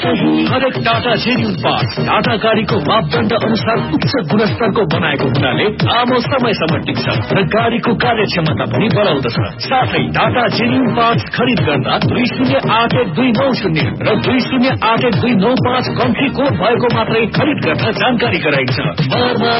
सही। हरेक Tata genuine parts Tata गाडीको मापदण्ड अनुसार उच्च गुणस्तरको बनाएको हुनाले लामो समयसम्म टिक्छ र गाडीको कार्यक्षमता पनि बढाउँदछ। साथै टाटा जेन्युन पार्ट्स खरिद गर्दा 20812990 र 20812995 कन्ट्री कोड भएको मात्रै खरिद गर्न जानकारी गराइन्छ।